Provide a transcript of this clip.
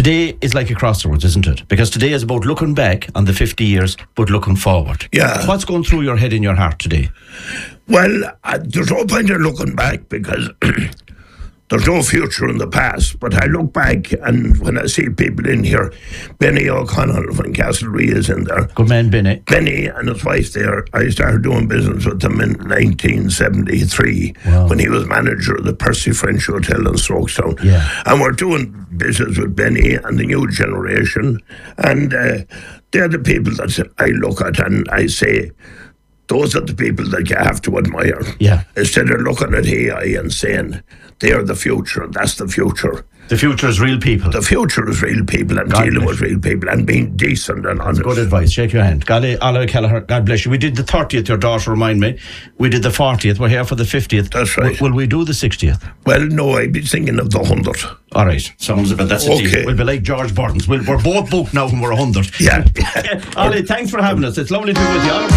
Today is like a crossroads, isn't it? Because today is about looking back on the 50 years, but looking forward. Yeah. What's going through your head and your heart today? Well, there's no point in looking back because there's no future in the past. But I look back, and when I see people in here, Benny O'Connell from Castlerea is in there. Good man, Benny. Benny and his wife there, I started doing business with them in 1973 when he was manager of the Percy French Hotel in Strokestown. Yeah. And we're doing business with Benny and the new generation. And they're the people that I look at and I say, those are the people that you have to admire. Yeah. Instead of looking at AI and saying, they are the future, that's the future. The future is real people. The future is real people and dealing with real people and being decent and honest. Good advice. Shake your hand. Allah Kelleher, God bless you. We did the 30th, your daughter remind me. We did the 40th. We're here for the 50th. That's right. Will we do the 60th? Well, no, I'd be thinking of the 100th. All right. Sounds a bit, that's a deal. We'll be like George Burton's. We're both booked now when we're 100. Yeah. Ali, thanks for having us. It's lovely to be with you.